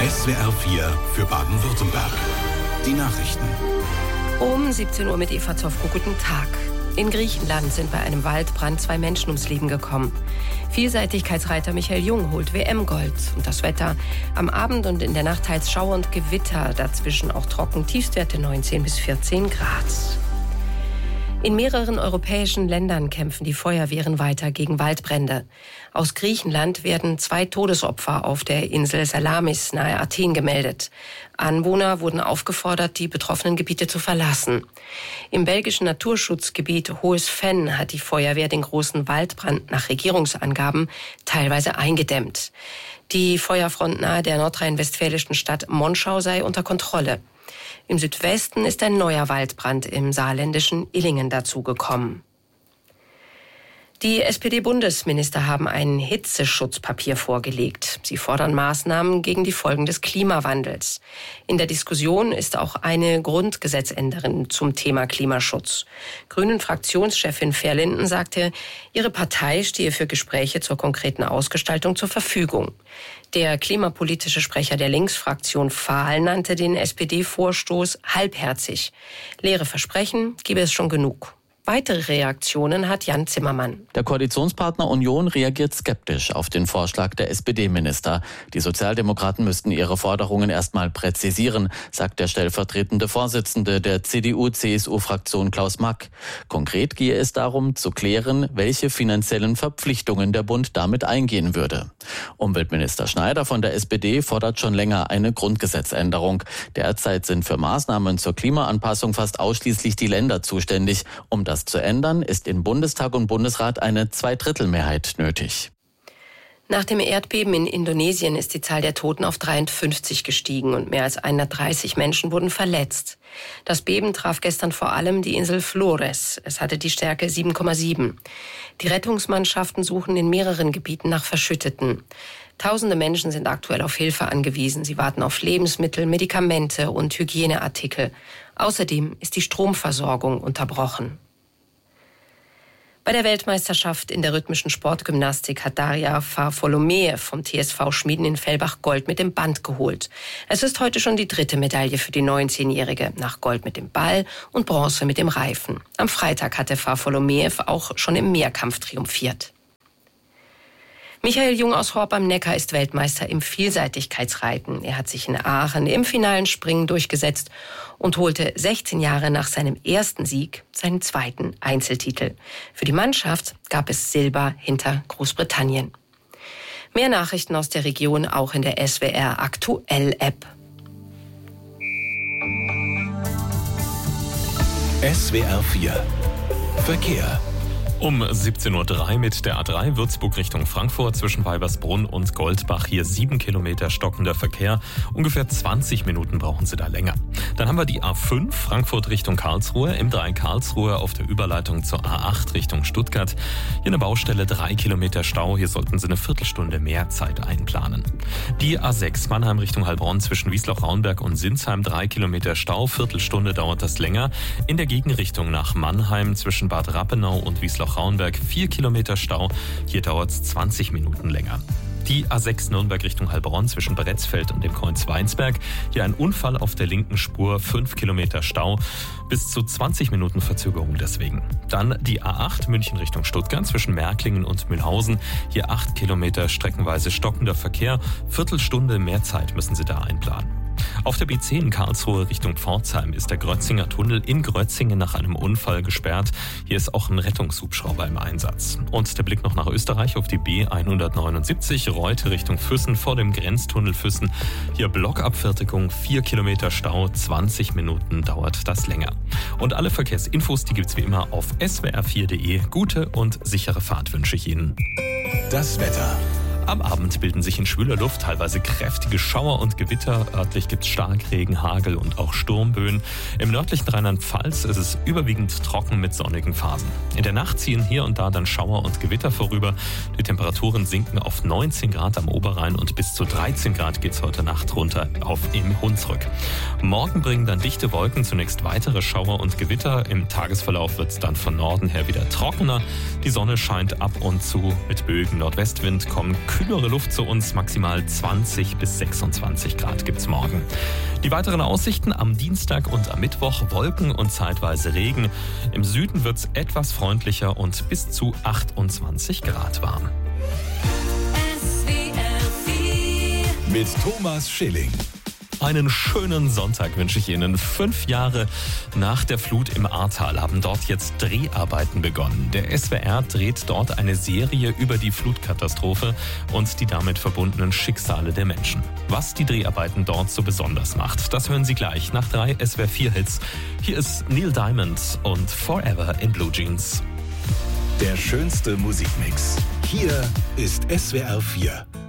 SWR 4 für Baden-Württemberg. Die Nachrichten. Um 17 Uhr mit Eva Zofko. Guten Tag. In Griechenland sind bei einem Waldbrand 2 Menschen ums Leben gekommen. Vielseitigkeitsreiter Michael Jung holt WM-Gold. Und das Wetter: am Abend und in der Nacht teils Schauer und Gewitter, dazwischen auch trocken, Tiefstwerte 19 bis 14 Grad. In mehreren europäischen Ländern kämpfen die Feuerwehren weiter gegen Waldbrände. Aus Griechenland werden 2 Todesopfer auf der Insel Salamis nahe Athen gemeldet. Anwohner wurden aufgefordert, die betroffenen Gebiete zu verlassen. Im belgischen Naturschutzgebiet Hohes Venn hat die Feuerwehr den großen Waldbrand nach Regierungsangaben teilweise eingedämmt. Die Feuerfront nahe der nordrhein-westfälischen Stadt Monschau sei unter Kontrolle. Im Südwesten ist ein neuer Waldbrand im saarländischen Illingen dazugekommen. Die SPD-Bundesminister haben ein Hitzeschutzpapier vorgelegt. Sie fordern Maßnahmen gegen die Folgen des Klimawandels. In der Diskussion ist auch eine Grundgesetzänderung zum Thema Klimaschutz. Grünen-Fraktionschefin Verlinden sagte, ihre Partei stehe für Gespräche zur konkreten Ausgestaltung zur Verfügung. Der klimapolitische Sprecher der Linksfraktion Fahl nannte den SPD-Vorstoß halbherzig. Leere Versprechen gebe es schon genug. Weitere Reaktionen hat Jan Zimmermann. Der Koalitionspartner Union reagiert skeptisch auf den Vorschlag der SPD-Minister. Die Sozialdemokraten müssten ihre Forderungen erstmal präzisieren, sagt der stellvertretende Vorsitzende der CDU-CSU-Fraktion Klaus Mack. Konkret gehe es darum, zu klären, welche finanziellen Verpflichtungen der Bund damit eingehen würde. Umweltminister Schneider von der SPD fordert schon länger eine Grundgesetzänderung. Derzeit sind für Maßnahmen zur Klimaanpassung fast ausschließlich die Länder zuständig. Um das zu ändern, ist in Bundestag und Bundesrat eine Zweidrittelmehrheit nötig. Nach dem Erdbeben in Indonesien ist die Zahl der Toten auf 53 gestiegen und mehr als 130 Menschen wurden verletzt. Das Beben traf gestern vor allem die Insel Flores. Es hatte die Stärke 7,7. Die Rettungsmannschaften suchen in mehreren Gebieten nach Verschütteten. Tausende Menschen sind aktuell auf Hilfe angewiesen. Sie warten auf Lebensmittel, Medikamente und Hygieneartikel. Außerdem ist die Stromversorgung unterbrochen. Bei der Weltmeisterschaft in der rhythmischen Sportgymnastik hat Daria Farfolomeev vom TSV Schmieden in Fellbach Gold mit dem Band geholt. Es ist heute schon die 3. Medaille für die 19-Jährige, nach Gold mit dem Ball und Bronze mit dem Reifen. Am Freitag hatte Farfolomeev auch schon im Mehrkampf triumphiert. Michael Jung aus Horb am Neckar ist Weltmeister im Vielseitigkeitsreiten. Er hat sich in Aachen im finalen Springen durchgesetzt und holte 16 Jahre nach seinem ersten Sieg seinen 2. Einzeltitel. Für die Mannschaft gab es Silber hinter Großbritannien. Mehr Nachrichten aus der Region auch in der SWR Aktuell App. SWR 4 Verkehr. Um 17.03 Uhr mit der A3 Würzburg Richtung Frankfurt zwischen Weibersbrunn und Goldbach. Hier 7 Kilometer stockender Verkehr. Ungefähr 20 Minuten brauchen Sie da länger. Dann haben wir die A5 Frankfurt Richtung Karlsruhe. M3 Karlsruhe auf der Überleitung zur A8 Richtung Stuttgart. Hier eine Baustelle, 3 Kilometer Stau. Hier sollten Sie eine Viertelstunde mehr Zeit einplanen. Die A6 Mannheim Richtung Heilbronn zwischen Wiesloch-Raunberg und Sinsheim. 3 Kilometer Stau. Viertelstunde dauert das länger. In der Gegenrichtung nach Mannheim zwischen Bad Rappenau und Wiesloch-Raunberg 4 Kilometer Stau. Hier dauert es 20 Minuten länger. Die A6 Nürnberg Richtung Heilbronn zwischen Bretzfeld und dem Kreuz Weinsberg. Hier ein Unfall auf der linken Spur, 5 Kilometer Stau. Bis zu 20 Minuten Verzögerung deswegen. Dann die A8 München Richtung Stuttgart zwischen Märklingen und Mühlhausen. Hier 8 Kilometer streckenweise stockender Verkehr. Viertelstunde mehr Zeit müssen Sie da einplanen. Auf der B10 Karlsruhe Richtung Pforzheim ist der Grötzinger Tunnel in Grötzingen nach einem Unfall gesperrt. Hier ist auch ein Rettungshubschrauber im Einsatz. Und der Blick noch nach Österreich auf die B179 Reute Richtung Füssen vor dem Grenztunnel Füssen. Hier Blockabfertigung, 4 Kilometer Stau, 20 Minuten dauert das länger. Und alle Verkehrsinfos, die gibt's wie immer auf swr4.de. Gute und sichere Fahrt wünsche ich Ihnen. Das Wetter. Am Abend bilden sich in schwüler Luft teilweise kräftige Schauer und Gewitter. Örtlich gibt es Starkregen, Hagel und auch Sturmböen. Im nördlichen Rheinland-Pfalz ist es überwiegend trocken mit sonnigen Phasen. In der Nacht ziehen hier und da dann Schauer und Gewitter vorüber. Die Temperaturen sinken auf 19 Grad am Oberrhein und bis zu 13 Grad geht es heute Nacht runter im Hunsrück. Morgen bringen dann dichte Wolken zunächst weitere Schauer und Gewitter. Im Tagesverlauf wird es dann von Norden her wieder trockener. Die Sonne scheint ab und zu. Mit Bögen Nordwestwind kommen kühlere Luft zu uns, maximal 20 bis 26 Grad gibt's morgen. Die weiteren Aussichten am Dienstag und am Mittwoch: Wolken und zeitweise Regen. Im Süden wird's etwas freundlicher und bis zu 28 Grad warm. Mit Thomas Schilling. Einen schönen Sonntag wünsche ich Ihnen. 5 Jahre nach der Flut im Ahrtal haben dort jetzt Dreharbeiten begonnen. Der SWR dreht dort eine Serie über die Flutkatastrophe und die damit verbundenen Schicksale der Menschen. Was die Dreharbeiten dort so besonders macht, das hören Sie gleich nach 3 SWR4-Hits. Hier ist Neil Diamond und Forever in Blue Jeans. Der schönste Musikmix. Hier ist SWR 4.